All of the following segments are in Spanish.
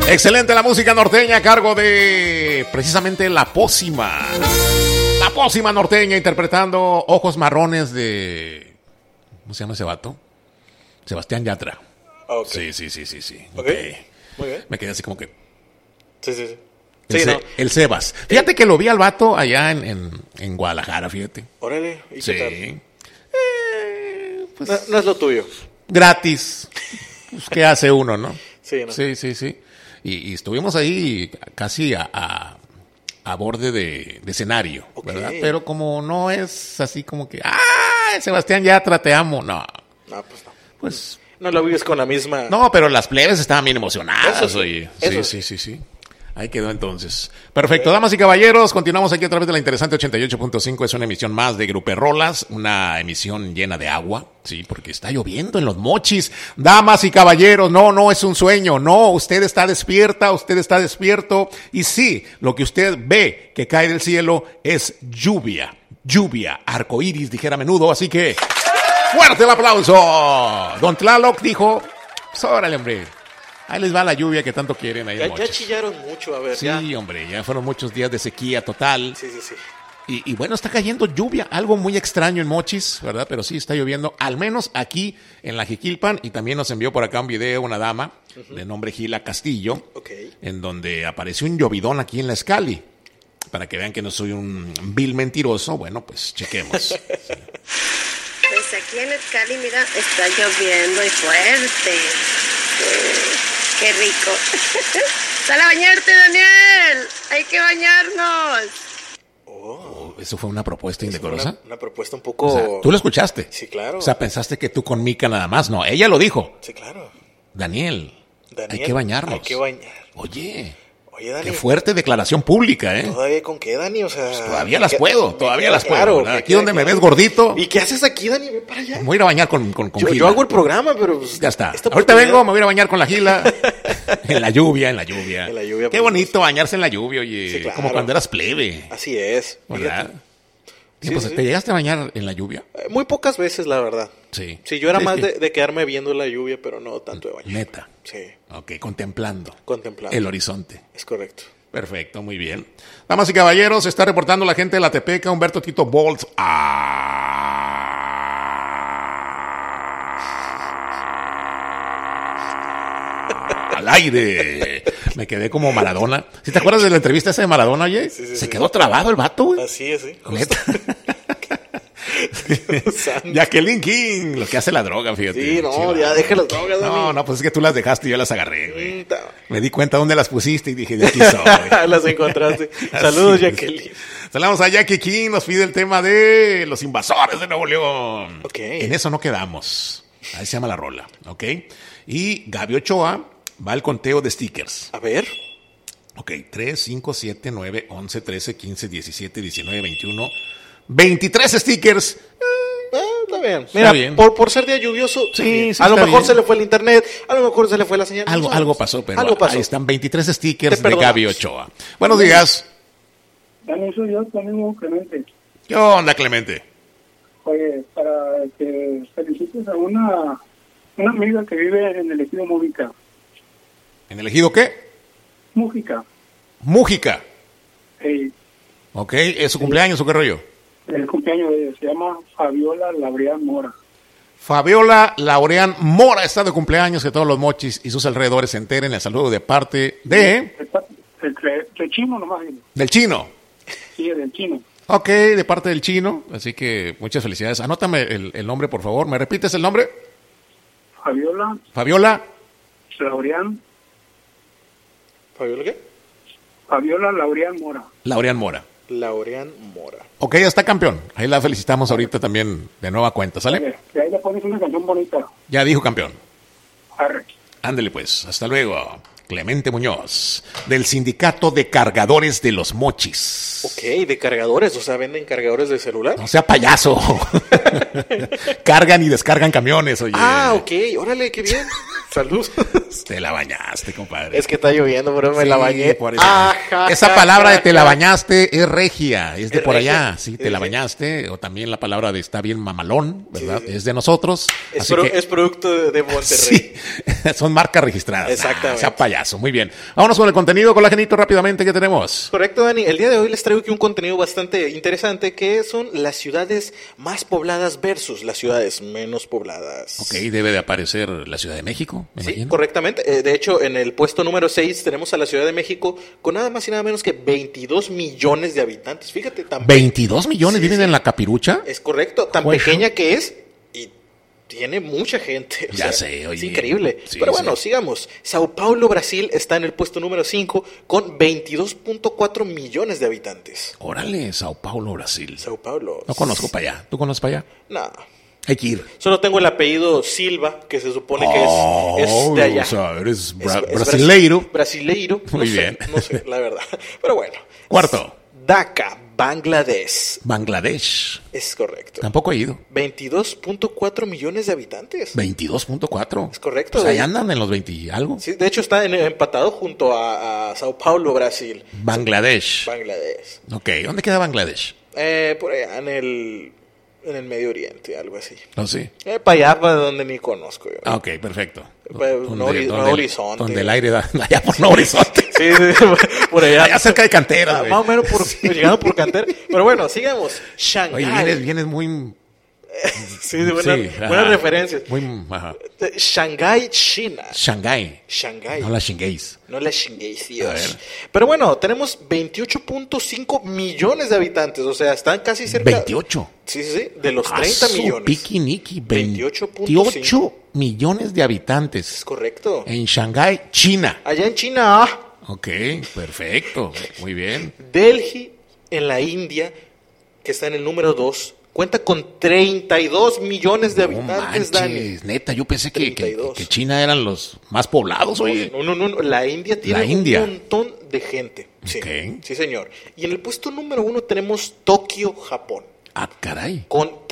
Excelente la música norteña a cargo de precisamente La Pócima. La Pócima norteña interpretando Ojos Marrones de... ¿Cómo se llama ese vato? Sebastián Yatra. Okay. Sí. Okay. Muy bien. Me quedé así como que... Sí. El Sebas. Fíjate que lo vi al vato allá en Guadalajara, fíjate. Órale. ¿Y sí. qué tal? Pues, no es lo tuyo. Gratis. Pues, ¿qué hace uno, no? Sí, ¿no? Sí. Y estuvimos ahí casi a borde de escenario, okay. ¿verdad? Pero como no es así como que, Sebastián Yatra, te amo. No. No, pues no. Pues... No lo vives con la misma... No, pero las plebes estaban bien emocionadas. Eso sí. Oye. Eso Sí. Ahí quedó entonces. Perfecto, damas y caballeros, continuamos aquí a través de la interesante 88.5. Es una emisión más de Gruperrolas, una emisión llena de agua, sí, porque está lloviendo en Los Mochis. Damas y caballeros, no es un sueño, no, usted está despierta, usted está despierto. Y sí, lo que usted ve que cae del cielo es lluvia, arcoíris, dijera a menudo, así que fuerte el aplauso. Don Tlaloc dijo, pues, órale, hombre. Ahí les va la lluvia que tanto quieren ahí en Ya Mochis. chillaron mucho, a ver. Sí, ya. hombre, ya fueron muchos días de sequía total. Sí. Y bueno, está cayendo lluvia, algo muy extraño en Mochis, ¿verdad? Pero sí está lloviendo, al menos aquí en la Jiquilpan. Y también nos envió por acá un video una dama de nombre Gila Castillo, en donde apareció un llovidón aquí en la Escali. Para que vean que no soy un vil mentiroso, bueno, pues chequemos. Sí. Pues aquí en Escali, mira, está lloviendo y fuerte. Qué rico. ¡Sal a bañarte, Daniel! ¡Hay que bañarnos! ¿Eso fue una propuesta indecorosa? Una propuesta un poco... O sea, ¿tú lo escuchaste? Sí, claro. O sea, pensaste que tú con Mica nada más. No, ella lo dijo. Sí, claro. Daniel, hay que bañarnos. Hay que bañar. Oye, Dani. Qué fuerte declaración pública, ¿eh? ¿Todavía con qué, Dani? O sea... Pues todavía las puedo. Claro, aquí donde me ves gordito. ¿Y qué haces aquí, Dani? Ve para allá. Me voy a ir a bañar con Gila. Yo hago el programa, pero... Pues, ya está. Ahorita vengo, me voy a ir a bañar con la Gila. En la lluvia. Qué bonito bañarse en la lluvia, oye. Sí, claro. Como cuando eras plebe. Así es. ¿Verdad? Sí. ¿Te llegaste a bañar en la lluvia? Muy pocas veces, la verdad. Sí. Sí, yo era más de quedarme viendo la lluvia, pero no tanto de bañar. Neta. Sí. Ok, contemplando. El horizonte. Es correcto. Perfecto, muy bien. Damas y caballeros, está reportando la gente de la Tepeca, Humberto Tito Bolt. Al aire. Me quedé como Maradona. ¿Sí te acuerdas de la entrevista esa de Maradona, oye? Sí, Se quedó trabado el vato, güey. Así es, sí. Neta. Jacqueline King, lo que hace la droga, fíjate. Sí, no, ya deja las drogas, Dani. No, pues es que tú las dejaste y yo las agarré, güey. Me di cuenta dónde las pusiste y dije, de aquí soy. Las encontraste. Saludos, Jacqueline. Saludos a Jackie King, nos pide el tema de los invasores de Nuevo León. Ok. En eso no quedamos. Ahí se llama la rola, ¿ok? Y Gaby Ochoa va al conteo de stickers. A ver. Ok, 3, 5, 7, 9, 11, 13, 15, 17, 19, 21... 23 stickers. Está bien. Mira, bien. Por ser día lluvioso, sí, a lo mejor se le fue el internet, a lo mejor se le fue la señal. Algo pasó, pero ahí están 23 stickers de Gaby Ochoa. Buenos días. Dani, soy yo, tu amigo Clemente. ¿Qué onda, Clemente? Oye, para que felicites a una amiga que vive en el ejido Mújica. ¿En el ejido qué? Mújica. Mújica. Sí. Ok, ¿es su cumpleaños o qué rollo? El cumpleaños de ella se llama Fabiola Laureán Mora. Fabiola Laureán Mora está de cumpleaños, que todos los Mochis y sus alrededores se enteren. El saludo de parte de... Del Chino nomás. ¿Del Chino? Sí, del Chino. Ok, de parte del Chino, así que muchas felicidades. Anótame el nombre, por favor. ¿Me repites el nombre? Fabiola Laureán. ¿Fabiola qué? Fabiola Laureán Mora. Laureán Mora. Ok, ya está campeón. Ahí la felicitamos ahorita también de nueva cuenta, ¿sale? Y ahí le pones una canción bonita. Ya dijo campeón. Arre. Ándele pues, hasta luego. Clemente Muñoz, del Sindicato de Cargadores de los Mochis. Ok, de cargadores, o sea, ¿venden cargadores de celular? No sea payaso. Cargan y descargan camiones, oye. Ok, órale, qué bien. Salud. Te la bañaste, compadre. Es que está lloviendo, pero me la bañé. Esa palabra de te la bañaste es regia, es de por regia. allá. Sí, te la bañaste. O también la palabra de está bien mamalón, ¿verdad? Sí. Es de nosotros. Es producto de Monterrey. Sí, son marcas registradas. Exactamente. Sea payaso, muy bien. Vámonos con el contenido, Colagenito, rápidamente, ¿qué tenemos? Correcto, Dani. El día de hoy les traigo aquí un contenido bastante interesante que son las ciudades más pobladas versus las ciudades menos pobladas. Ok, debe de aparecer la Ciudad de México, me Sí, imagino. correctamente. De hecho, en el puesto número 6 tenemos a la Ciudad de México con nada más y nada menos que 22 millones de habitantes. Fíjate, tan 22 millones viven sí. en la Capirucha. Es correcto, tan pequeña que es y tiene mucha gente. Ya sé, oye. Es increíble. Sí, pero bueno, sí. sigamos. Sao Paulo, Brasil, está en el puesto número 5 con 22.4 millones de habitantes. Órale, Sao Paulo, Brasil. Sao Paulo. No conozco para allá. ¿Tú conoces para allá? No. Hay que ir. Solo tengo el apellido Silva, que se supone que es de allá. O sea, eres Es brasileiro. Brasileiro. Muy no bien. Sé, no sé, la verdad. Pero bueno. Cuarto. Dhaka, Bangladesh. Bangladesh. Es correcto. Tampoco he ido. 22.4 millones de habitantes. 22.4. Es correcto. O sea, ahí andan en los 20 y algo. Sí, de hecho está empatado junto a Sao Paulo, Brasil. Bangladesh. Bangladesh. Ok, ¿dónde queda Bangladesh? Por allá en el Medio Oriente, algo así. No sé. Para allá, para donde ni conozco yo. Ah, ok, perfecto. No Horizonte. Donde el aire da allá por no Horizonte. Sí, por allá. Allá cerca de Cantera. Más o menos llegando por Cantera. Pero bueno, sigamos. Shanghái. Oye, vienes muy... Sí, buenas referencias. Muy... Ajá. Shanghái, China. Shanghái. Shanghái. No la chinguéis. No la chinguéis, A Dios. ver. Pero bueno, tenemos 28.5 millones de habitantes. O sea, están casi cerca. 28. Sí, de los 30 millones. Piquiniqui, 28 28.5 millones de habitantes. Es correcto. En Shanghái, China. Allá en China, Ok, perfecto. Muy bien. Delhi, en la India, que está en el número 2, cuenta con 32 millones de No habitantes, Dani. manches, neta, yo pensé que 32. China eran los más poblados, oye. No. La India tiene un montón de gente. Sí, Ok. sí, señor. Y en el puesto número 1 tenemos Tokio, Japón, Ah, caray. con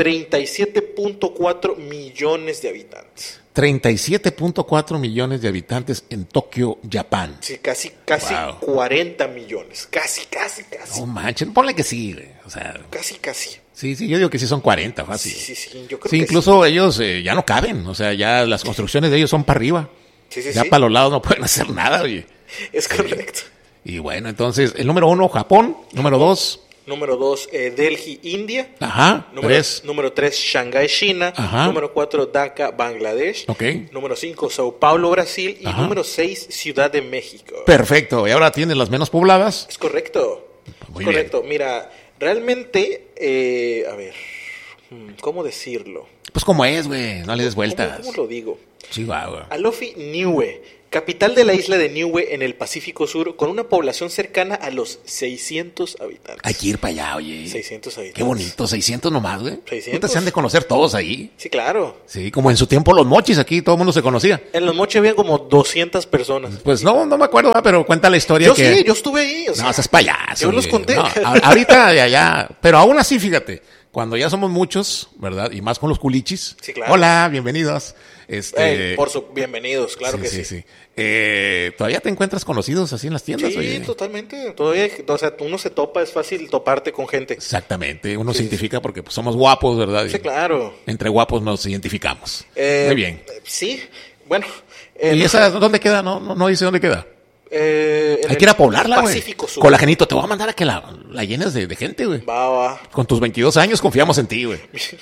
37.4 millones de habitantes. 37.4 millones de habitantes en Tokio, Japón. Sí, casi Wow. 40 millones. Casi. No manches, ponle que sí, güey. O sea, Casi. sí, yo digo que sí son 40, fácil. Sí, yo creo Sí, que incluso ellos ya no caben, o sea, ya las construcciones de ellos son para arriba. Sí, ya para los lados no pueden hacer nada, oye. Es correcto. Y bueno, entonces, el número 1, Japón. Número 2, Número 2, Delhi, India. ajá, 3. Número 3, Shanghái, China. Ajá. Número 4, Dhaka, Bangladesh. Ok. Número 5, Sao Paulo, Brasil. Y Ajá. número 6, Ciudad de México. Perfecto, y ahora tienes las menos pobladas. Es correcto. Muy Es correcto. Mira, realmente, a ver, ¿cómo decirlo? Pues como es, güey, no le des vueltas. ¿Cómo lo digo? Sí, va, güey. Alofi Niue, capital de la isla de Niue en el Pacífico Sur, con una población cercana a los 600 habitantes. Hay que ir para allá, oye. 600 habitantes. Qué bonito, 600 nomás, güey. 600. Ahorita se han de conocer todos ahí. Sí, claro. Sí, como en su tiempo los mochis aquí, todo el mundo se conocía. En Los Mochis había como 200 personas. Pues no me acuerdo, ¿verdad? Pero cuenta la historia Yo que... sí, yo estuve ahí. O sea, No, seas payaso. yo los güey. conté. No, ahorita de allá, pero aún así, fíjate, cuando ya somos muchos, ¿verdad? Y más con los culichis. Sí, claro. Hola, bienvenidos. Bienvenidos, claro que sí. ¿Todavía te encuentras conocidos así en las tiendas? Sí, oye? totalmente. Todavía, o sea, uno se topa, es fácil toparte con gente. Exactamente, uno se identifica porque pues, somos guapos, ¿verdad? Sí, claro. Entre guapos nos identificamos. Muy bien. Sí, bueno. ¿Y esa dónde queda? No dice dónde queda. En Hay que ir a poblarla, güey. Pacífico Sur. Colagenito, te voy a mandar a que la llenes de gente, güey. Va. Con tus 22 años confiamos en ti, güey.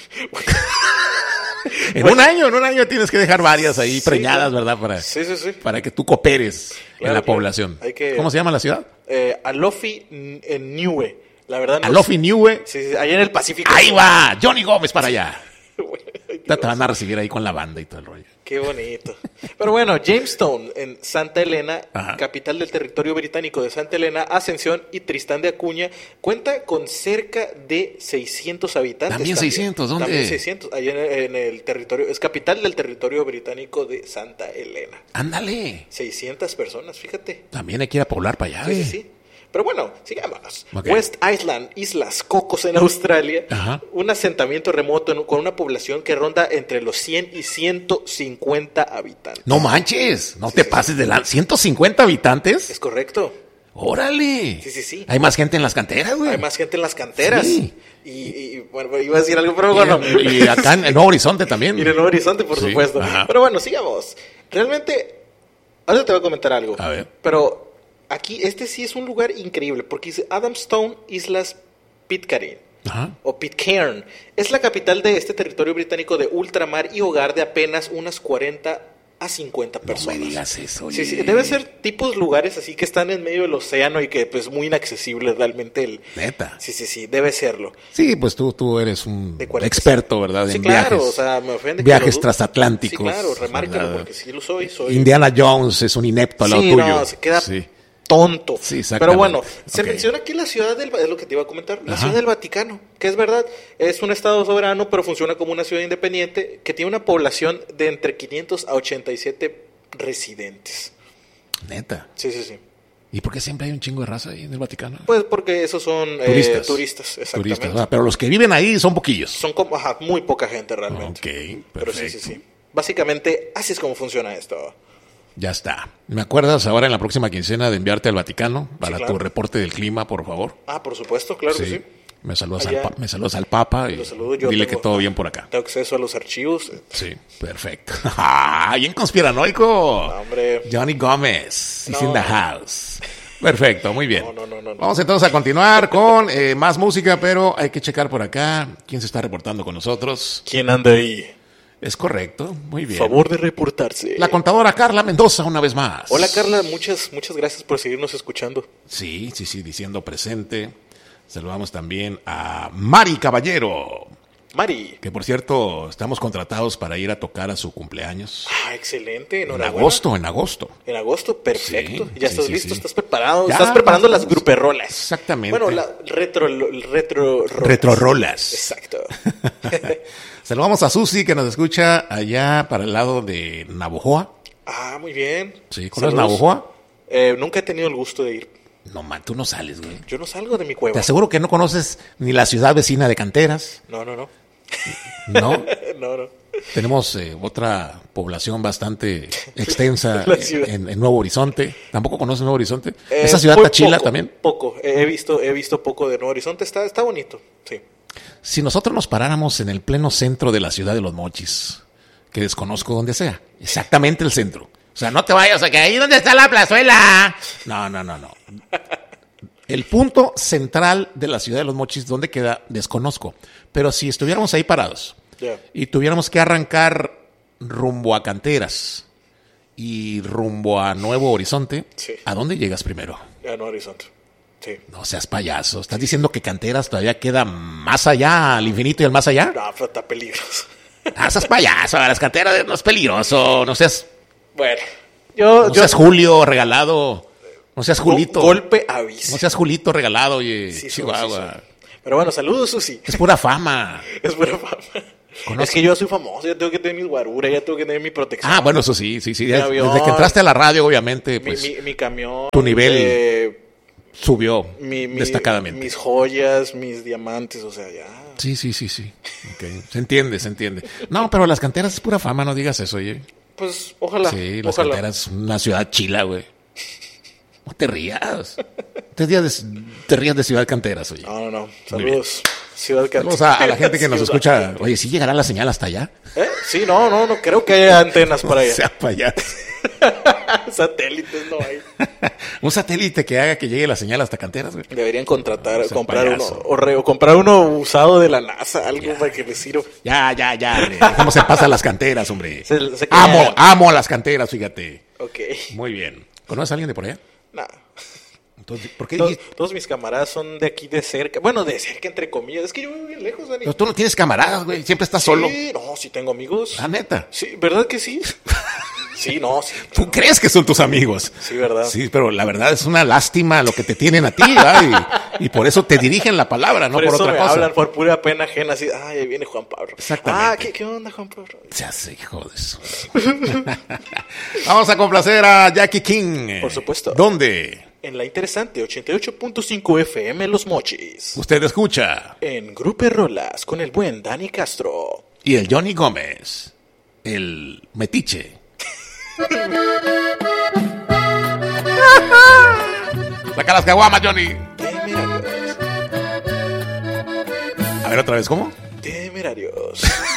En un año tienes que dejar varias ahí preñadas, ¿verdad? Sí. Para que tú cooperes en la Claro. población. ¿Cómo se llama la ciudad? Alofi Niue. La verdad no Alofi Niue. Sí, allá en el Pacífico. Ahí va, Johnny Gómez para allá. Ay, Te Dios. van a recibir ahí con la banda y todo el rollo. Qué bonito. Pero bueno, Jamestown, en Santa Elena, Ajá. capital del territorio británico de Santa Elena, Ascensión y Tristán de Acuña, cuenta con cerca de 600 habitantes. También 600, ¿dónde? También 600, allá en el territorio, es capital del territorio británico de Santa Elena. Ándale. 600 personas, fíjate. También hay que ir a poblar para allá, Sí, güey. sí. Pero bueno, sigamos. Ok. West Island, Islas Cocos en Australia. Ajá. Un asentamiento remoto con una población que ronda entre los 100 y 150 habitantes. No manches, no te pases de la... ¿150 habitantes? Es correcto. ¡Órale! Sí. Hay más gente en las canteras, güey. Hay más gente en las canteras. Sí. Y bueno, iba a decir algo, pero bueno. Y acá en el Nuevo Horizonte también. Y en el Nuevo Horizonte, por Sí, supuesto. ajá. Pero bueno, sigamos. Realmente, ahora te voy a comentar algo. A ver. Pero aquí, este sí es un lugar increíble, porque dice Adamstown, Islas Pitcairn. Ajá. O Pitcairn. Es la capital de este territorio británico de ultramar y hogar de apenas unas 40 a 50 personas. No me digas eso. Sí, oye. debe ser tipos lugares así que están en medio del océano y que pues muy inaccesible realmente el... Neta. Sí, debe serlo. Sí, pues tú eres un De 40. experto, ¿verdad? Sí, En claro, viajes. o sea, me ofende que Viajes lo dudes. transatlánticos. Sí, claro, remárcalo ¿verdad? porque sí lo soy. Indiana Jones es un inepto al lado Sí, tuyo. no, se queda Sí. tonto. Sí, exactamente. Pero bueno, se Ok. menciona aquí la ciudad del... Es lo que te iba a comentar. La Ajá. ciudad del Vaticano, que es verdad, es un estado soberano, pero funciona como una ciudad independiente que tiene una población de entre 500 a 87 residentes. Neta. Sí. ¿Y por qué siempre hay un chingo de raza ahí en el Vaticano? Pues porque esos son turistas, exactamente. Turistas. Ah, pero los que viven ahí son poquillos. Son como, muy poca gente realmente. Ok, Pero perfecto. sí. Básicamente, así es como funciona esto. Ya está. ¿Me acuerdas ahora en la próxima quincena de enviarte al Vaticano para claro. tu reporte del clima, por favor? Ah, por supuesto, claro que sí. Me saludas, Allá. me saludas al Papa y Lo saludo, yo dile tengo- que todo bien por acá. Tengo acceso a los archivos. Sí, perfecto. ¡Ah, bien conspiranoico! No, hombre. Johnny Gómez is No. in the house. Perfecto, muy bien. No. Vamos entonces a continuar con más música, pero hay que checar por acá quién se está reportando con nosotros. ¿Quién anda ahí? Es correcto, muy bien. Favor de reportarse. La contadora Carla Mendoza una vez más. Hola Carla, muchas gracias por seguirnos escuchando. Sí, diciendo presente. Saludamos también a Mari Caballero, Mari. que por cierto estamos contratados para ir a tocar a su cumpleaños. Ah, excelente, En enhorabuena. agosto. En agosto, perfecto. Sí, ¿Ya sí, estás sí, listo? sí. ¿Estás preparado? Ya, ¿Estás preparando ya las estamos. gruperrolas? Exactamente. Bueno, la retro Retrorolas. Exacto. Saludamos a Susi, que nos escucha allá para el lado de Navojoa. Ah, muy bien. Sí, ¿conoces Saludos. Navojoa? Nunca he tenido el gusto de ir. No, man, tú no sales, güey. Yo no salgo de mi Te cueva. aseguro que no conoces ni la ciudad vecina de Canteras, No. ¿no? No. Tenemos otra población bastante extensa La ciudad. en Nuevo Horizonte. ¿Tampoco conoces Nuevo Horizonte? ¿Esa ciudad Muy está chila poco, también? Poco. He visto poco de Nuevo Horizonte. Está bonito, sí. Si nosotros nos paráramos en el pleno centro de la ciudad de Los Mochis, que desconozco dónde sea, exactamente el centro. O sea, no te vayas a que ahí donde está la plazuela. No. El punto central de la ciudad de Los Mochis, ¿dónde queda? Desconozco. Pero si estuviéramos ahí parados Ya. y tuviéramos que arrancar rumbo a Canteras y rumbo a Nuevo Horizonte, Sí. ¿a dónde llegas primero? Ya Nuevo Horizonte. Sí. No seas payaso. ¿Estás diciendo que Canteras todavía queda más allá, al infinito y al más allá? No, pero está peligroso. Ah, seas payaso. Las canteras no es peligroso. No seas Bueno, No seas Julio regalado. No seas Julito. Golpe aviso. No seas Julito regalado, oye. Sí, Chihuahua. sí. Pero bueno, saludos, Susi. Es pura fama. Es buena fama. Es que yo soy famoso, ya tengo que tener mis guaruras, ya tengo que tener mi protección. Ah, bueno, eso sí. avión. Desde que entraste a la radio, obviamente, Mi, pues mi camión. tu nivel subió destacadamente. Mis joyas, mis diamantes, o sea, ya. Sí. Okay. Se entiende. No, pero las canteras es pura fama, no digas eso, oye. Pues ojalá. Sí, las ojalá. canteras es una ciudad chila, güey. No te rías. Te rías de Ciudad Canteras, oye. No. Muy bien. Saludos. Ciudad Saludos a la gente que nos Ciudad escucha. Canteras. Oye, ¿sí llegará la señal hasta allá? Sí, no, creo que haya antenas para O allá. sea, para allá. Satélites no hay. Un satélite que haga que llegue la señal hasta Canteras, güey. Deberían contratar, O sea, comprar payaso. uno, o comprar uno usado de la NASA, algo para que les sirva. Ya, hombre. ¿Cómo se pasan las canteras, hombre? Se Amo las canteras, fíjate. Ok. Muy bien. ¿Conoces a alguien de por allá? Nah. Entonces, ¿por qué Todos, dijiste? todos mis camaradas son de aquí de cerca. Bueno, de cerca, entre comillas. Es que yo vivo bien lejos, Dani. Pero tú no tienes camaradas, güey. Siempre estás solo. Sí, no, sí tengo amigos. Ah, neta. Sí, ¿verdad que sí? Sí, no, sí. Tú crees que son tus amigos. Sí, ¿verdad? Sí, pero la verdad es una lástima lo que te tienen a ti, ¿verdad? Y por eso te dirigen la palabra, no por por eso otra me cosa. hablan por pura pena ajena, así, ay, ahí viene Juan Pablo. Exactamente. Ah, ¿qué onda, Juan Pablo? Se hace, hijo de eso. Vamos a complacer a Jackie King. Por supuesto. ¿Dónde? en la interesante 88.5 FM Los Mochis. Usted escucha. En Grupo Rolas con el buen Dani Castro. Y el Johnny Gómez. El metiche. Saca las caguamas, Johnny. Temerarios. A ver otra vez, ¿cómo? Temerarios.